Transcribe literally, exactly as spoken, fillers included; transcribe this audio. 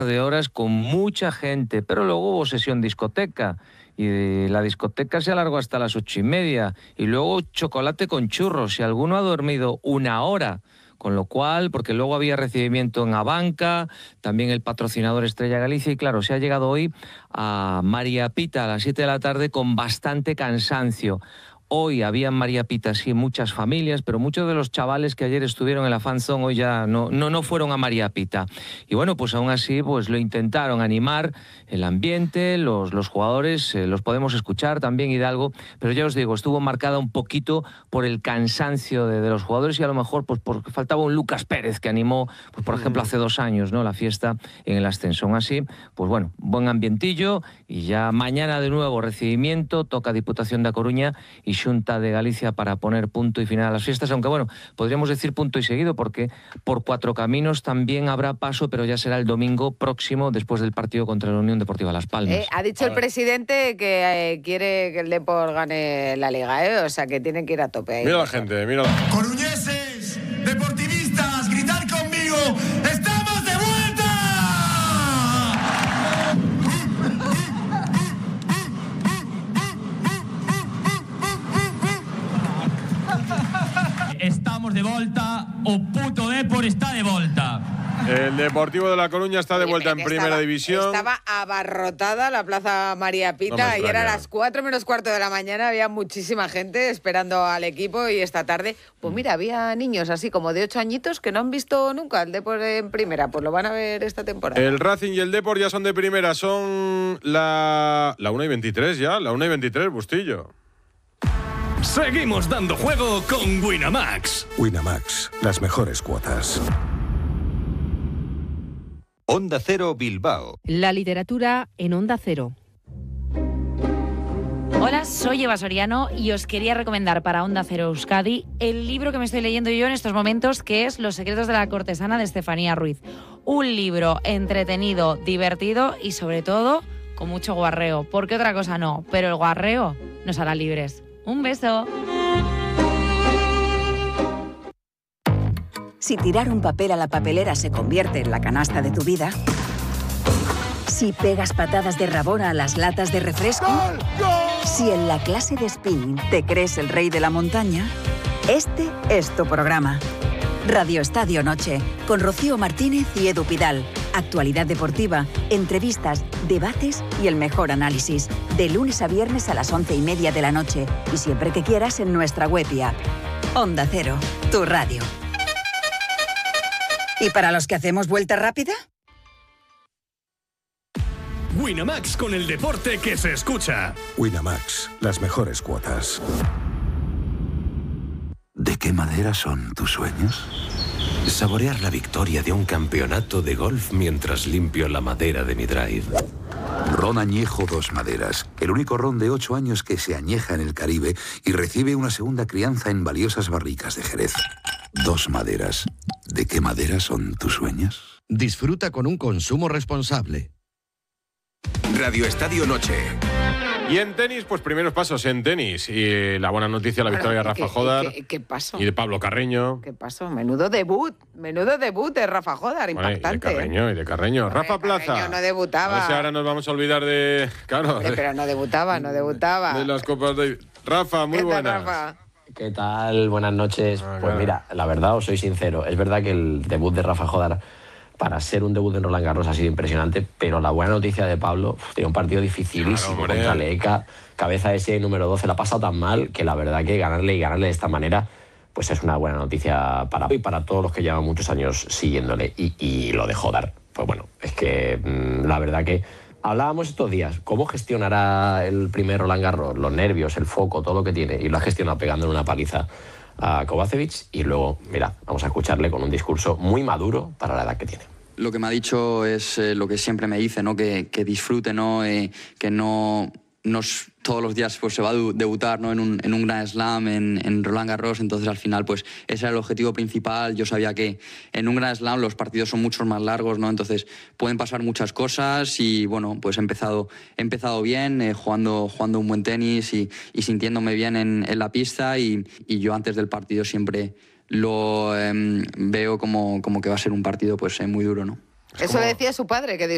de horas con mucha gente, pero luego hubo sesión discoteca y la discoteca se alargó hasta las ocho y media y luego chocolate con churros y alguno ha dormido una hora. Con lo cual, porque luego había recibimiento en Abanca, también el patrocinador Estrella Galicia, y claro, se ha llegado hoy a María Pita a las siete de la tarde con bastante cansancio. Hoy había en María Pita, sí, muchas familias, pero muchos de los chavales que ayer estuvieron en la Fan Zone hoy ya no, no, no fueron a María Pita. Y bueno, pues aún así pues lo intentaron animar, el ambiente, los, los jugadores, eh, los podemos escuchar también, Hidalgo, pero ya os digo, estuvo marcada un poquito por el cansancio de, de los jugadores y a lo mejor pues porque faltaba un Lucas Pérez que animó, pues por ejemplo, hace dos años, ¿no?, la fiesta en el ascenso. Aún así, pues bueno, buen ambientillo y ya mañana de nuevo recibimiento, toca Diputación da Coruña y Xunta de Galicia para poner punto y final a las fiestas, aunque bueno, podríamos decir punto y seguido porque por Cuatro Caminos también habrá paso, pero ya será el domingo próximo después del partido contra la Unión Deportiva Las Palmas. Eh, ha dicho el presidente que eh, quiere que el Depor gane la Liga, ¿eh? O sea que tienen que ir a tope ahí. Mira la gente, mira la... Coruñeses, deportivistas, gritar conmigo, ¡estamos de vuelta! Estamos de volta, o puto Depor está de volta. El Deportivo de La Coruña está de vuelta en Primera estaba, División. Estaba abarrotada la Plaza María Pita No y era a las cuatro menos cuarto de la mañana, había muchísima gente esperando al equipo y esta tarde, pues mira, había niños así como de ocho añitos que no han visto nunca el Depor en Primera, pues lo van a ver esta temporada. El Racing y el Depor ya son de Primera, son la, la una y veintitrés ya, la una y veintitrés, Bustillo. Seguimos dando juego con Winamax. Winamax, las mejores cuotas. Onda Cero Bilbao. La literatura en Onda Cero. Hola, soy Eva Soriano y os quería recomendar para Onda Cero Euskadi el libro que me estoy leyendo yo en estos momentos, que es Los secretos de la cortesana de Estefanía Ruiz. Un libro entretenido, divertido y sobre todo con mucho guarreo, porque otra cosa no, pero el guarreo nos hará libres. Un beso. Si tirar un papel a la papelera se convierte en la canasta de tu vida, si pegas patadas de rabona a las latas de refresco, ¡gol, gol! Si en la clase de spinning te crees el rey de la montaña, este es tu programa. Radio Estadio Noche, con Rocío Martínez y Edu Pidal. Actualidad deportiva, entrevistas, debates y el mejor análisis. De lunes a viernes a las once y media de la noche. Y siempre que quieras en nuestra web y app. Onda Cero, tu radio. ¿Y para los que hacemos vuelta rápida? Winamax, con el deporte que se escucha. Winamax, las mejores cuotas. ¿De qué madera son tus sueños? Saborear la victoria de un campeonato de golf mientras limpio la madera de mi drive. Ron Añejo Dos Maderas, el único ron de ocho años que se añeja en el Caribe y recibe una segunda crianza en valiosas barricas de Jerez. Dos Maderas. ¿De qué madera son tus sueños? Disfruta con un consumo responsable. Radio Estadio Noche. Y en tenis, pues primeros pasos en tenis. Y la buena noticia, la victoria de Rafa Jodar. ¿Qué, qué pasó? Y de Pablo Carreño. ¿Qué pasó? Menudo debut. Menudo debut de Rafa Jodar, impactante. Bueno, y de Carreño, ¿eh? y de Carreño. Hombre, Rafa Plaza. Carreño no debutaba. A ver si ahora nos vamos a olvidar de... Claro. Hombre, de, pero no debutaba, no debutaba. De las copas de... Rafa, muy ¿Qué tal, buenas. Rafa? ¿Qué tal? Buenas noches. Ah, pues claro. mira, la verdad, os soy sincero. Es verdad que el debut de Rafa Jodar, para ser un debut en Roland Garros, ha sido impresionante, pero la buena noticia de Pablo, uf, tiene un partido dificilísimo Claro, contra Leca, cabeza de serie número doce, la ha pasado tan mal que la verdad que ganarle y ganarle de esta manera pues es una buena noticia para y para todos los que llevan muchos años siguiéndole. Y, y lo de Jodar, pues bueno, es que mmm, la verdad que hablábamos estos días, cómo gestionará el primer Roland Garros, los nervios, el foco, todo lo que tiene, y lo ha gestionado pegándole una paliza a Kovacevic. Y luego, mira, vamos a escucharle con un discurso muy maduro para la edad que tiene. Lo que me ha dicho es eh, lo que siempre me dice, ¿no? Que, que disfrute, ¿no? Eh, que no, no todos los días pues, se va a debutar, ¿no? en, un, en un Grand Slam, en, en Roland Garros. Entonces, al final, pues ese era el objetivo principal. Yo sabía que en un Grand Slam los partidos son mucho más largos, ¿no? Entonces, pueden pasar muchas cosas y, bueno, pues he empezado, he empezado bien, eh, jugando, jugando un buen tenis y, y sintiéndome bien en, en la pista. Y, y yo antes del partido siempre lo eh, veo como, como que va a ser un partido pues eh, muy duro, ¿no? Eso le decía su padre, que